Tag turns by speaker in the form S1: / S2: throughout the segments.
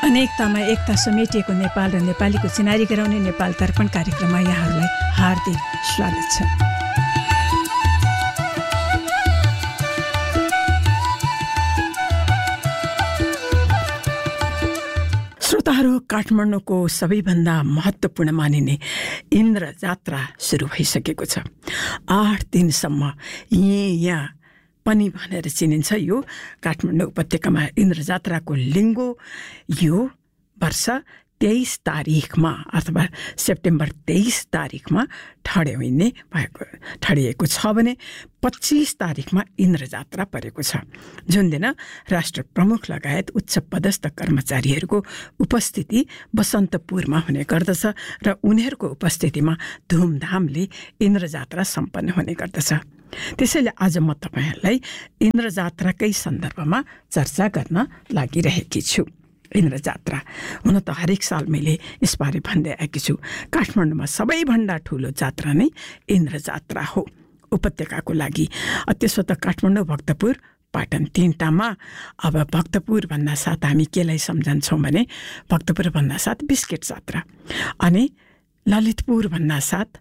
S1: अनेकतामा एकता समेटिएको नेपाल र नेपालीको चिनारी गराउने नेपाल दर्पण कार्यक्रममा यहाँहरूलाई हार्दिक स्वागत छ। श्रोताहरू, काठमाडौँको सबैभन्दा महत्त्वपूर्ण मानिने इन्द्र जात्रा सुरु भइसकेको छ। 8 दिनसम्म यहाँ पनि भनेर चिनिन्छ यो काठमाडौँ उपत्यकामा इन्द्र जात्राको लिङ्गो यो वर्ष 23 तारिखमा अथवा सेप्टेम्बर 23 तारिखमा ठडिएको छ भने 25 तारिखमा इन्द्र जात्रा परेको छ, जुन दिन राष्ट्र प्रमुख लगायत उच्च पदस्थ कर्मचारीहरूको उपस्थिति बसन्तपुरमा हुने गर्दछ र उनीहरूको उपस्थितिमा धुमधामले इन्द्र जात्रा सम्पन्न हुने गर्दछ। त्यसैले आज म तपाईहरूलाई इन्द्र जात्राकै सन्दर्भमा चर्चा गर्न लागिरहेकी छु। इन्द्र जात्रा हुन त हरेक साल मैले यसबारे भन्दै आएकी छु। काठमाडौँमा सबैभन्दा ठुलो जात्रा नै इन्द्र जात्रा हो उपत्यकाको लागि। त्यसो त काठमाडौँ, भक्तपुर, पाटन तीनटामा। अब भक्तपुर भन्दा साथ हामी केलाई सम्झन्छौँ भने भक्तपुर भन्दा साथ बिस्केट जात्रा, अनि ललितपुर भन्दा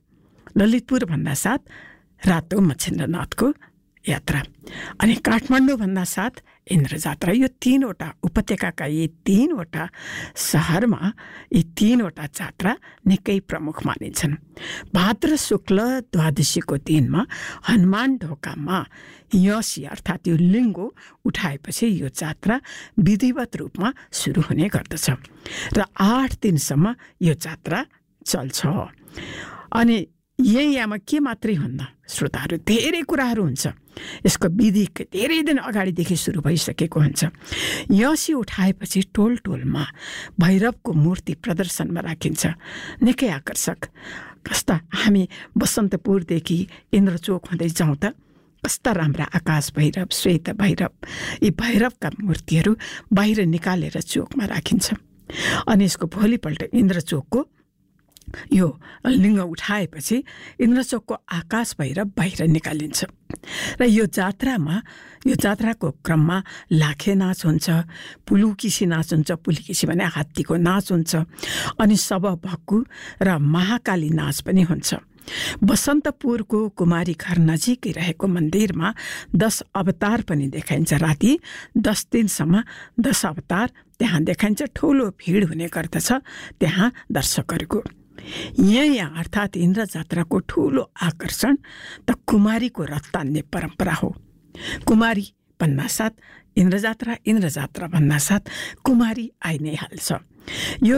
S1: साथ रातो मच्छिन्द्रनाथको यात्रा, अनि काठमाडौँ भन्दा साथ इन्द्र जात्रा। यो तीनवटा उपत्यकाका यी तीनवटा सहरमा यी तीनवटा जात्रा निकै प्रमुख मानिन्छन्। भाद्र शुक्ल द्वादशीको दिनमा हनुमान ढोकामा यसी अर्थात् यो लिङ्गो उठाएपछि यो जात्रा विधिवत रूपमा सुरु हुने गर्दछ र 8 दिनसम्म यो जात्रा चल्छ। अनि यहाँमा के मात्रै हुन्न श्रोताहरू, धेरै कुराहरू हुन्छ। यसको विधि धेरै दिन अगाडिदेखि सुरु भइसकेको हुन्छ। यसी उठाएपछि टोल टोलमा भैरवको मूर्ति प्रदर्शनमा राखिन्छ, निकै आकर्षक। कस्ता हामी बसन्तपुरदेखि इन्द्रचोक हुँदै जाउँ त कस्ता राम्रा आकाश भैरव, श्वेत भैरव, यी भैरवका मूर्तिहरू बाहिर निकालेर चोकमा राखिन्छ। अनि यसको भोलिपल्ट इन्द्रचोकको यो लिङ्ग उठाएपछि इन्द्रचोकको आकाश भैरव बाहिर निकालिन्छ र यो जात्राको क्रममा लाखे नाच हुन्छ, पुलुकिसी नाच हुन्छ। पुलुकिसी भने हात्तीको नाच हुन्छ, अनि सबभक्कु र महाकाली नाच पनि हुन्छ। बसन्तपुरको कुमारी घर नजिकै रहेको मन्दिरमा 10 अवतार पनि देखाइन्छ। राति 10 दिनसम्म 10 अवतार त्यहाँ देखाइन्छ। ठुलो भिड हुने गर्दछ त्यहाँ दर्शकहरूको। यहाँ अर्थात् इन्द्र जात्राको ठुलो आकर्षण त कुमारीको रथ तान्ने परम्परा हो। कुमारी भन्दा साथ इन्द्र जात्रा भन्दा साथ कुमारी आइ नै हाल्छ। यो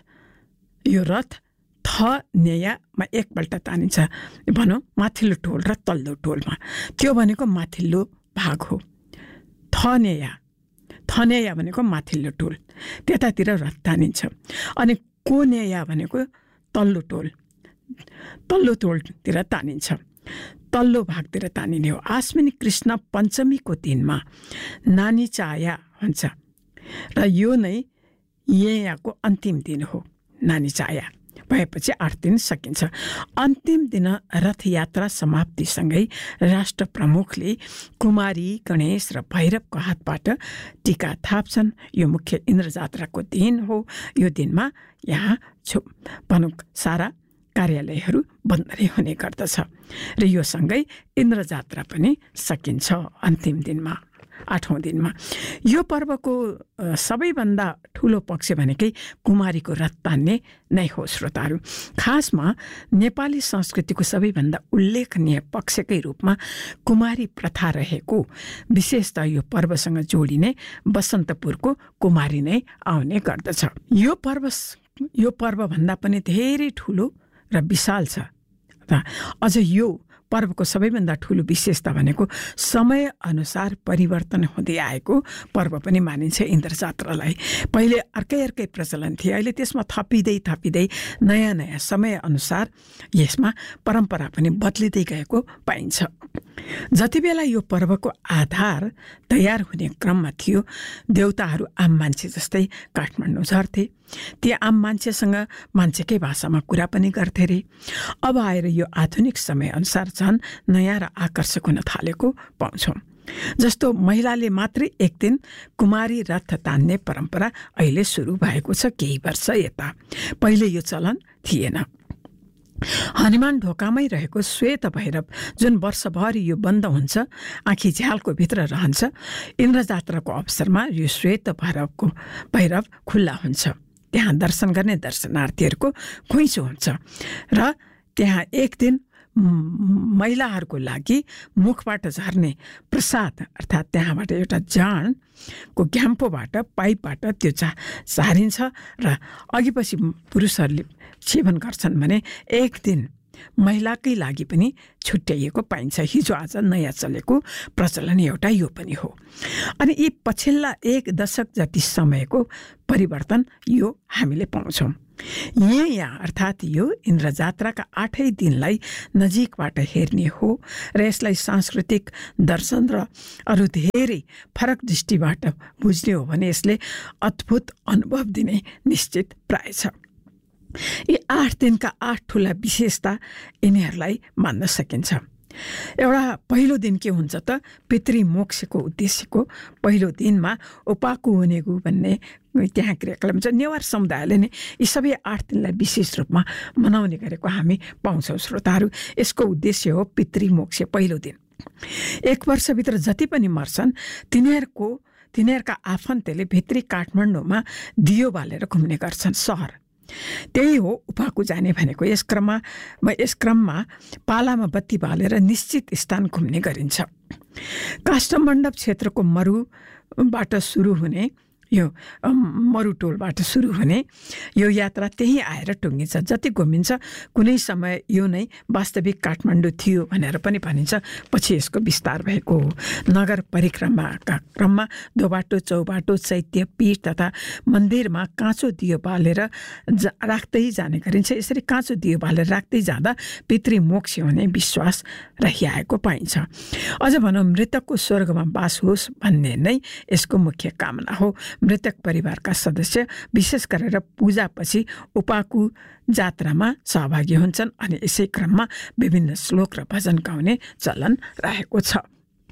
S1: रथ थनेयामा एकपल्ट तानिन्छ, भनौँ माथिल्लो टोल र तल्लो टोलमा। त्यो भनेको माथिल्लो भाग हो। थनेया भनेको माथिल्लो टोल, त्यतातिर रथ तानिन्छ। अनि कोनेया भनेको तल्लो टोलतिर तानिन्छ, तल्लो भागतिर तानिने हो। आश्विनी कृष्ण पञ्चमीको दिनमा नानी चाया हुन्छ र यो नै यहाँको अन्तिम दिन हो। नानी चाया भएपछि 8 दिन सकिन्छ। अन्तिम दिन रथयात्रा समाप्तिसँगै राष्ट्र प्रमुखले कुमारी, गणेश र भैरवको हातबाट टीका थाप्छन्। यो मुख्य इन्द्र जात्राको दिन हो। यो दिनमा यहाँ सारा कार्यालयहरू बन्द नै हुने गर्दछ र यो सँगै इन्द्र जात्रा पनि सकिन्छ अन्तिम दिनमा, 8औं दिनमा। यो पर्वको सबैभन्दा ठुलो पक्ष भनेकै कुमारीको रथ तान्ने नै हो श्रोताहरू। खासमा नेपाली संस्कृतिको सबैभन्दा उल्लेखनीय पक्षकै रूपमा कुमारी प्रथा रहेको, विशेषतः यो पर्वसँग जोडिने बसन्तपुरको कुमारी नै आउने गर्दछ। यो पर्वभन्दा पनि धेरै ठुलो र विशाल छ। अझ यो पर्वको सबैभन्दा ठुलो विशेषता भनेको समय अनुसार परिवर्तन हुँदै आएको पर्व पनि मानिन्छ इन्द्र जात्रालाई। पहिले अर्कै प्रचलन थियो, अहिले त्यसमा थपिँदै नयाँ समय अनुसार यसमा परम्परा पनि बदलिँदै गएको पाइन्छ। जति बेला यो पर्वको आधार तयार हुने क्रममा थियो, देउताहरू आम मान्छे जस्तै काठमाडौँ झर्थे। ती आम मान्छेसँग मान्छेकै भाषामा कुरा पनि गर्थे रे। अब आएर यो आधुनिक समय अनुसार झन् नयाँ र आकर्षक हुन थालेको पाउँछौँ। जस्तो महिलाले मात्रै एक दिन कुमारी रथ तान्ने परम्परा अहिले सुरु भएको छ केही वर्ष यता। पहिले यो चलन थिएन। हनुमान ढोकामै रहेको श्वेत भैरव जुन वर्षभरि यो बन्द हुन्छ, आँखी झ्यालको भित्र रहन्छ, इन्द्र जात्राको अवसरमा यो श्वेत भैरव खुल्ला हुन्छ। त्यहाँ दर्शन गर्ने दर्शनार्थीहरूको घुइँचो हुन्छ र त्यहाँ एक दिन महिलाहरूको लागि मुखबाट झर्ने प्रसाद अर्थात् त्यहाँबाट एउटा जाँडको घ्याम्पोबाट पाइपबाट त्यो झारिन्छ र अघिपछि पुरुषहरूले सेवन गर्छन् भने एक दिन महिलाकै लागि पनि छुट्याइएको पाइन्छ। हिजो आज नयाँ चलेको प्रचलन एउटा यो पनि हो। अनि यी पछिल्ला 1 दशक जति समयको परिवर्तन यो हामीले पाउँछौँ। यहाँ अर्थात् यो इन्द्र जात्राका 8 दिनलाई नजिकबाट हेर्ने हो र यसलाई सांस्कृतिक दर्शन र अरू धेरै फरक दृष्टिबाट बुझ्ने हो भने यसले अद्भुत अनुभव दिने निश्चित प्राय छ। यी 8 दिनका 8 ठुला विशेषता यिनीहरूलाई मान्न सकिन्छ। एउटा पहिलो दिन के हुन्छ त, पितृमोक्षको उद्देश्यको पहिलो दिनमा उपाकु हुनेगु भन्ने त्यहाँ क्रियाकलाप हुन्छ। नेवार समुदायले नै यी सबै 8 दिनलाई विशेष रूपमा मनाउने गरेको हामी पाउँछौँ श्रोताहरू। यसको उद्देश्य हो पितृमोक्ष पहिलो दिन। 1 वर्षभित्र जति पनि मर्छन् तिनीहरूका आफन्तले भित्री काठमाडौँमा दियो बालेर घुम्ने गर्छन् सहर। त्यही हो उपाकु जाने भनेको। यस क्रममा पालामा बत्ती बालेर निश्चित स्थान घुम्ने गरिन्छ। काष्ठमण्डप क्षेत्रको मरुबाट सुरु हुने यो मरुटोलबाट सुरु हुने यो यात्रा त्यही आएर टुङ्गिन्छ। जति घुमिन्छ कुनै समय यो नै वास्तविक काठमाडौँ थियो भनेर पनि भनिन्छ। पछि यसको विस्तार भएको हो। नगर परिक्रमाका क्रममा दोबाटो चौबाटो चैत्य पीठ तथा मन्दिरमा काँचो दियो बालेर राख्दै जाने गरिन्छ। यसरी काँचो दियो बालेर राख्दै जाँदा पितृमोक्ष हुने विश्वास रहिआएको पाइन्छ। अझ भनौँ मृतकको स्वर्गमा बास होस् भन्ने नै यसको मुख्य कामना हो। मृतक परिवारका सदस्य विशेष गरेर पूजापछि उपाकु जात्रामा सहभागी हुन्छन् अनि यसै क्रममा विभिन्न श्लोक र भजन गाउने चलन रहेको छ।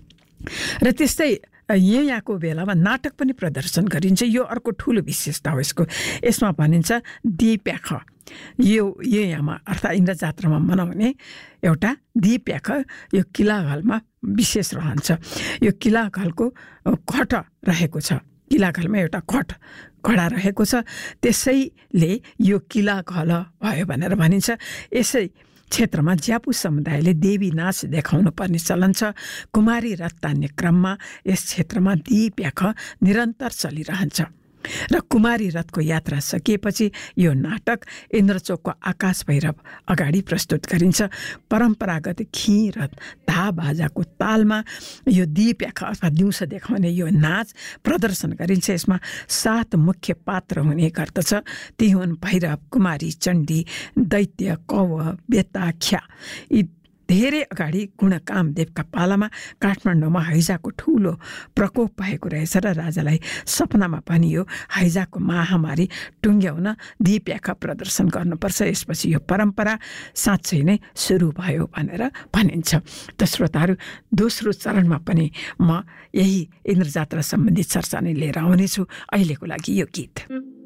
S1: र त्यस्तै यहाँको बेलामा नाटक पनि प्रदर्शन गरिन्छ। यो अर्को ठुलो विशेषता हो यसको। यसमा भनिन्छ दिप्याख। यो यहाँमा अर्थात् इन्द्र जात्रामा मनाउने एउटा दिप्याख यो किलाघलमा विशेष रहन्छ। यो किलाघलको खट रहेको छ। किलाघलमा एउटा घडा रहेको छ। त्यसैले यो किलाघल भयो भनेर भनिन्छ। यसै क्षेत्रमा ज्यापु समुदायले देवी नाच देखाउनु पर्ने चलन छ। कुमारी रथ तान्ने क्रममा यस क्षेत्रमा दिप्याख निरन्तर चलिरहन्छ र कुमारी रथको यात्रा सकिएपछि यो नाटक इन्द्रचोकको आकाश भैरव अगाडि प्रस्तुत गरिन्छ। परम्परागत खी र धा बाजाको तालमा यो दिप्याख अथवा दिउँसो देखाउने यो नाच प्रदर्शन गरिन्छ। यसमा 7 मुख्य पात्र हुने गर्दछ। ती हुन् भैरव, कुमारी, चण्डी, दैत्य, कौव, बेता, ख्या। यी धेरै अगाडि गुणकामदेवका पालामा काठमाडौँमा हैजाको ठुलो प्रकोप भएको रहेछ र राजालाई सपनामा भनियो हैजाको महामारी टुङ्ग्याउन दिप्याख प्रदर्शन गर्नुपर्छ। यसपछि यो परम्परा साँच्चै नै सुरु भयो भनेर भनिन्छ। त श्रोताहरू, दोस्रो चरणमा पनि म यही इन्द्र जात्रा सम्बन्धी चर्चा नै लिएर आउनेछु। अहिलेको लागि यो गीत।